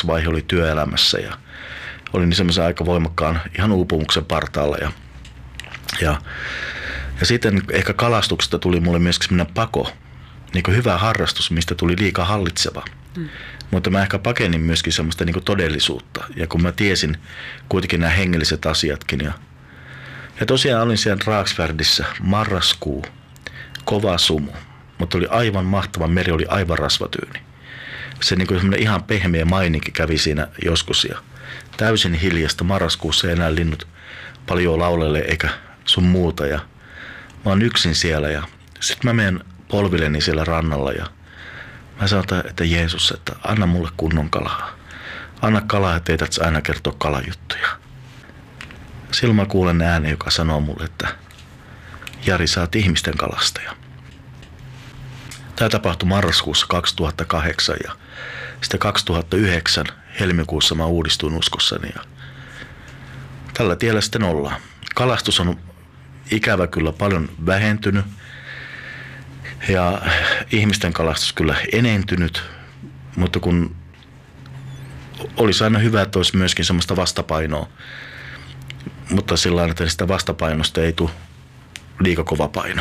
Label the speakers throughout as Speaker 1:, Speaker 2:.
Speaker 1: murrosvaihe oli työelämässä ja olin semmoisen aika voimakkaan ihan uupumuksen partaalla. Ja sitten ehkä kalastuksesta tuli mulle myöskin semmoinen pako, niin kuin hyvä harrastus, mistä tuli liikaa hallitseva. Mutta mä ehkä pakenin myöskin semmoista niin kuin todellisuutta. Ja kun mä tiesin kuitenkin nämä hengelliset asiatkin. Ja tosiaan olin siellä Raaksvärdissä, marraskuu, kova sumu. Mutta oli aivan mahtava, meri oli aivan rasvatyyni. Se niin kuin semmoinen ihan pehmeä maininki kävi siinä joskus. Ja täysin hiljasta, marraskuussa ei enää linnut paljon laulelle eikä sun muuta. Ja mä oon yksin siellä ja sitten mä menen polvilleni siellä rannalla ja mä sanon, että Jeesus, että anna mulle kunnon kalaa. Anna kalaa, että ei tarvitse aina kertoa kalajuttuja. Silloin mä kuulen äänen, joka sanoo mulle, että Jari, sä oot ihmisten kalastaja. Tämä tapahtui marraskuussa 2008 ja sitten 2009 helmikuussa mä uudistuin uskossani ja tällä tiellä sitten ollaan. Kalastus on ikävä kyllä paljon vähentynyt ja ihmisten kalastus kyllä enentynyt, mutta kun olisi aina hyvä, että olisi myöskin semmoista vastapainoa, mutta sillä lailla, että sitä vastapainosta ei tule liika kova paino.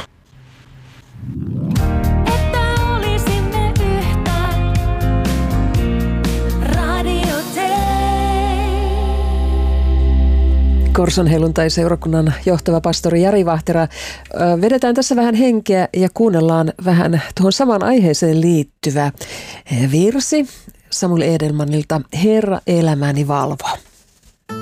Speaker 2: Korson helluntai-seurakunnan johtava pastori Jari Vahtera. Vedetään tässä vähän henkeä ja kuunnellaan vähän tuohon samaan aiheeseen liittyvä virsi Samuel Edelmanilta, Herra elämäni valvo.